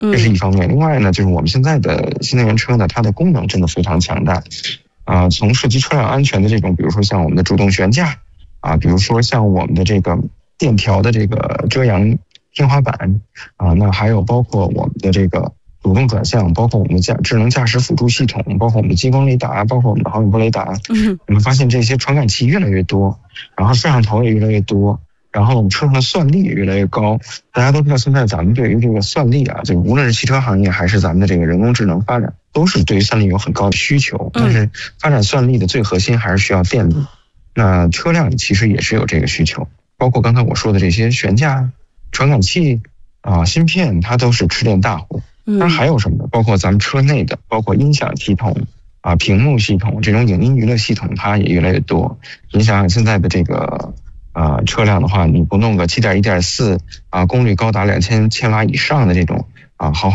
这是一方面。另外呢，就是我们现在的新能源车呢，它的功能真的非常强大。从涉及车辆安全的这种，比如说像我们的主动悬架比如说像我们的这个电调的这个遮阳天花板那还有包括我们的这个主动转向，包括我们的智能驾驶辅助系统，包括我们的激光雷达，包括我们的毫米波雷达。你们发现这些传感器越来越多，然后摄像头也越来越多，然后我们车上的算力也越来越高。大家都知道，现在咱们对于这个算力就无论是汽车行业还是咱们的这个人工智能发展，都是对于算力有很高的需求。但是发展算力的最核心还是需要电力。那车辆其实也是有这个需求，包括刚才我说的这些悬架、传感器芯片，它都是吃电大户。当然还有什么呢？包括咱们车内的，包括音响系统屏幕系统，这种影音娱乐系统，它也越来越多。你想想现在的这个车辆的话，你不弄个7.1、7.4功率高达2000千瓦以上的这种豪华